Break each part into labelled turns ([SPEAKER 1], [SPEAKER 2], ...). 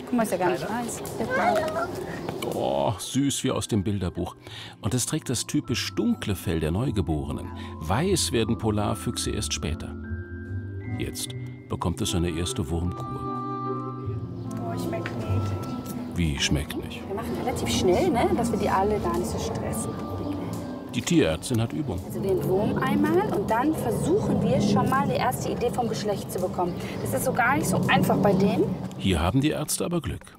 [SPEAKER 1] Guck mal, ist ja gar nicht weiß.
[SPEAKER 2] Oh, süß wie aus dem Bilderbuch. Und es trägt das typisch dunkle Fell der Neugeborenen. Weiß werden Polarfüchse erst später. Jetzt bekommt es seine erste Wurmkur.
[SPEAKER 1] Oh, schmeckt nicht.
[SPEAKER 2] Wie schmeckt nicht?
[SPEAKER 1] Wir machen relativ schnell, ne, dass wir die alle gar nicht so stressen.
[SPEAKER 2] Die Tierärztin hat Übung.
[SPEAKER 1] Also den Wurm einmal und dann versuchen wir schon mal die erste Idee vom Geschlecht zu bekommen. Das ist so gar nicht so einfach bei denen.
[SPEAKER 2] Hier haben die Ärzte aber Glück.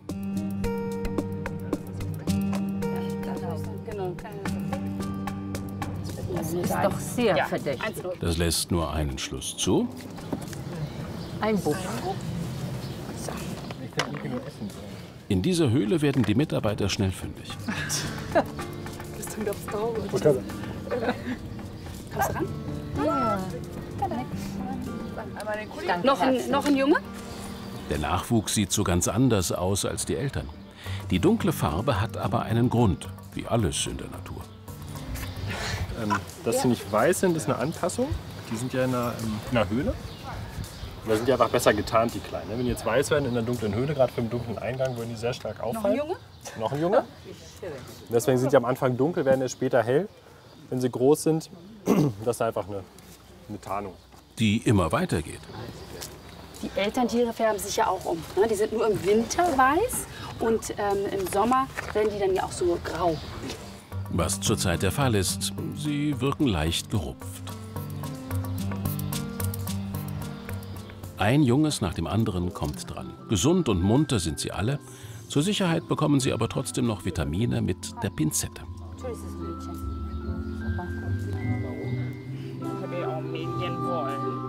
[SPEAKER 3] Das ist doch sehr verdächtig.
[SPEAKER 2] Das lässt nur einen Schluss zu.
[SPEAKER 3] Ein Bub.
[SPEAKER 2] In dieser Höhle werden die Mitarbeiter schnell fündig.
[SPEAKER 1] Kommst du ran?
[SPEAKER 3] Ja.
[SPEAKER 1] Noch ein Junge?
[SPEAKER 2] Der Nachwuchs sieht so ganz anders aus als die Eltern. Die dunkle Farbe hat aber einen Grund, wie alles in der Natur.
[SPEAKER 4] Dass sie nicht weiß sind, ist eine Anpassung. Die sind ja in einer Höhle. Da sind die einfach besser getarnt, die Kleinen. Wenn die jetzt weiß werden in einer dunklen Höhle, gerade für den dunklen Eingang, würden die sehr stark auffallen.
[SPEAKER 1] Noch ein Junge?
[SPEAKER 4] Noch ein Junge. Deswegen sind die am Anfang dunkel, werden erst später hell. Wenn sie groß sind, das ist einfach eine Tarnung.
[SPEAKER 2] Die immer weitergeht.
[SPEAKER 1] Die Elterntiere färben sich ja auch um. Ne? Die sind nur im Winter weiß und im Sommer werden die dann ja auch so grau.
[SPEAKER 2] Was zurzeit der Fall ist, sie wirken leicht gerupft. Ein Junges nach dem anderen kommt dran. Gesund und munter sind sie alle. Zur Sicherheit bekommen sie aber trotzdem noch Vitamine mit der Pinzette.
[SPEAKER 1] Natürlich ist das Mädchen.
[SPEAKER 5] Ich will auch ein Mädchen wollen.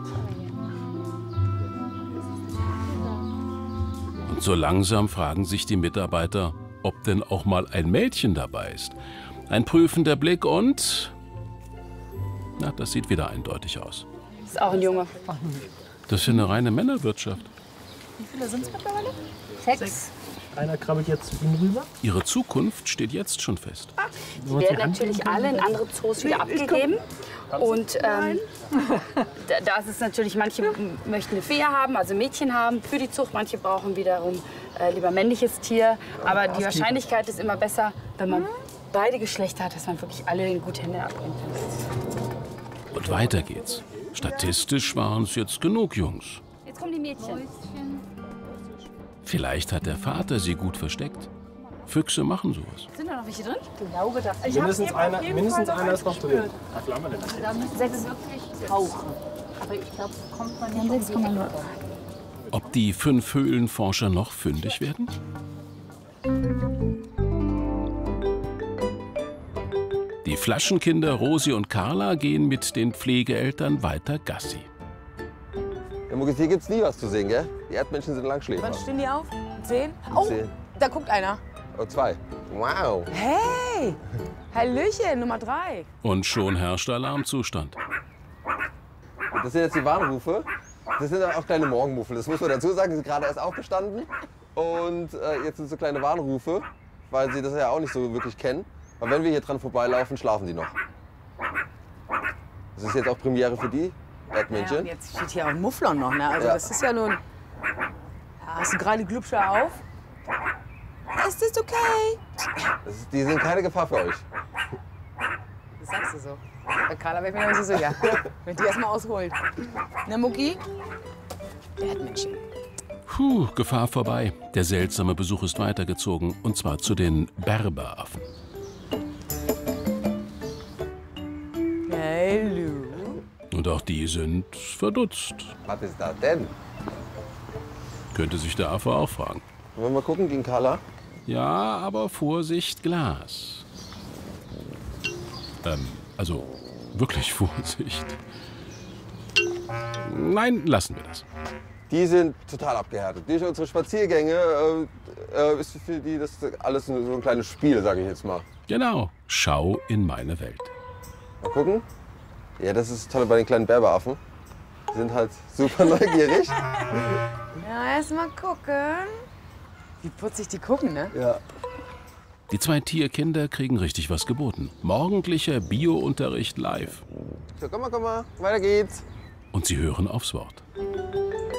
[SPEAKER 2] Und so langsam fragen sich die Mitarbeiter, ob denn auch mal ein Mädchen dabei ist. Ein prüfender Blick und... Na, das sieht wieder eindeutig aus.
[SPEAKER 1] Das ist auch ein Junge.
[SPEAKER 2] Das ist ja eine reine Männerwirtschaft.
[SPEAKER 1] Wie viele sind es mittlerweile? 6.
[SPEAKER 4] Einer krabbelt jetzt zu ihm rüber.
[SPEAKER 2] Ihre Zukunft steht jetzt schon fest.
[SPEAKER 1] Die werden natürlich alle in andere Zoos wieder abgegeben. Und da ist es natürlich, manche möchten eine Fee haben, also Mädchen haben für die Zucht. Manche brauchen wiederum lieber männliches Tier. Aber die Wahrscheinlichkeit ist immer besser, wenn man beide Geschlechter hat, dass man wirklich alle in gute Hände abbringt.
[SPEAKER 2] Und weiter geht's. Statistisch waren es jetzt genug Jungs.
[SPEAKER 1] Jetzt kommen die Mädchen.
[SPEAKER 2] Vielleicht hat der Vater sie gut versteckt. Füchse machen sowas.
[SPEAKER 1] Sind da noch welche drin?
[SPEAKER 3] Genau gedacht.
[SPEAKER 4] Mindestens einer ist noch drin.
[SPEAKER 3] Da müssen wir wirklich tauchen. Aber ich glaube, kommt man nicht um die Ecke.
[SPEAKER 2] Ob die 5 Höhlenforscher noch fündig werden? Die Flaschenkinder Rosi und Carla gehen mit den Pflegeeltern weiter Gassi.
[SPEAKER 6] Ja, Muckis, hier gibt's nie was zu sehen, gell? Die Erdmännchen sind Langschläfer.
[SPEAKER 7] Wann stehen die auf? 10? Oh,
[SPEAKER 6] 10.
[SPEAKER 7] da guckt einer.
[SPEAKER 6] Oh, 2. Wow.
[SPEAKER 7] Hey, Hallöchen, Nummer 3.
[SPEAKER 2] Und schon herrscht Alarmzustand.
[SPEAKER 6] Das sind jetzt die Warnrufe. Das sind auch kleine Morgenmuffel. Das muss man dazu sagen. Sie sind gerade erst aufgestanden. Und jetzt sind so kleine Warnrufe, weil sie das ja auch nicht so wirklich kennen. Aber wenn wir hier dran vorbeilaufen, schlafen die noch. Das ist jetzt auch Premiere für die Erdmännchen.
[SPEAKER 7] Ja, und jetzt steht hier auch ein Mufflon noch, ne? Also das ist ja nun... Ja, hast du gerade Glubscher auf? Ist das okay?
[SPEAKER 6] Die sind keine Gefahr für euch.
[SPEAKER 7] Das sagst du so. Bei Carla wäre ich mir nicht so sicher. Wenn die erst mal ausholt. Na, Mucki? Erdmännchen.
[SPEAKER 2] Puh, Gefahr vorbei. Der seltsame Besuch ist weitergezogen. Und zwar zu den Berberaffen.
[SPEAKER 7] Hallo.
[SPEAKER 2] Und auch die sind verdutzt.
[SPEAKER 6] Was ist das denn?
[SPEAKER 2] Könnte sich der Affe auch fragen.
[SPEAKER 6] Wollen wir mal gucken gegen Carla?
[SPEAKER 2] Ja, aber Vorsicht, Glas. Also wirklich Vorsicht. Nein, lassen wir das.
[SPEAKER 6] Die sind total abgehärtet. Durch unsere Spaziergänge ist für die das alles so ein kleines Spiel, sage ich jetzt mal.
[SPEAKER 2] Genau, schau in meine Welt.
[SPEAKER 6] Mal gucken. Ja, das ist das Tolle bei den kleinen Berberaffen. Die sind halt super neugierig.
[SPEAKER 7] Ja, erst mal gucken. Wie putzig die gucken, ne?
[SPEAKER 6] Ja.
[SPEAKER 2] Die 2 Tierkinder kriegen richtig was geboten. Morgendlicher Bio-Unterricht live.
[SPEAKER 6] So, komm mal, weiter geht's.
[SPEAKER 2] Und sie hören aufs Wort.